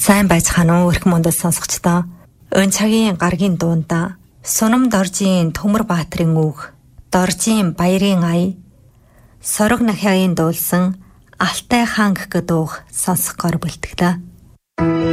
Сайн байцгаана уу өрх мөндөл сонсогчдоо. Өнцагийн гаргийн дуунда Сунам Доржийн Төмөр Баатрин үг, Доржийн Баярын ая, Сорог Нахягийн дуулсан Алтай хаан гэх дууг сонсох гор бэлтгэлээ.